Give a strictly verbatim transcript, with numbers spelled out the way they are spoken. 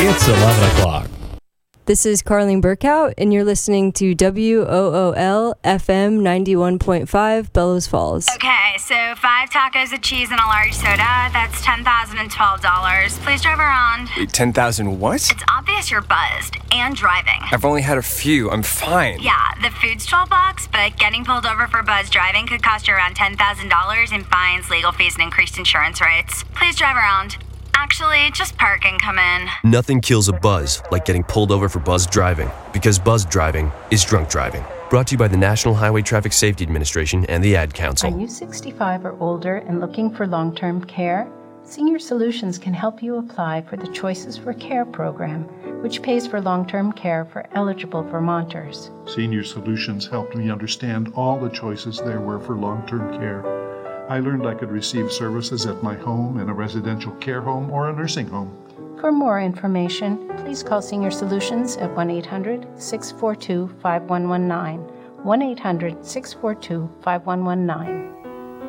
It's eleven o'clock. This is Carlene Burkout, and you're listening to W O O L F M ninety-one point five, Bellows Falls. Okay, so five tacos of cheese and a large soda, that's ten thousand twelve dollars. Please drive around. Wait, ten thousand what? It's obvious you're buzzed and driving. I've only had a few. I'm fine. Yeah, the food's twelve bucks, but getting pulled over for buzz driving could cost you around ten thousand dollars in fines, legal fees, and increased insurance rates. Please drive around. Actually, just park and come in. Nothing kills a buzz like getting pulled over for buzz driving, because buzz driving is drunk driving. Brought to you by the National Highway Traffic Safety Administration and the Ad Council. Are you sixty-five or older and looking for long-term care? Senior Solutions can help you apply for the Choices for Care program, which pays for long-term care for eligible Vermonters. Senior Solutions helped me understand all the choices there were for long-term care. I learned I could receive services at my home, in a residential care home, or a nursing home. For more information, please call Senior Solutions at one eight hundred, six four two, five one one nine, one eight hundred, six four two, five one one nine.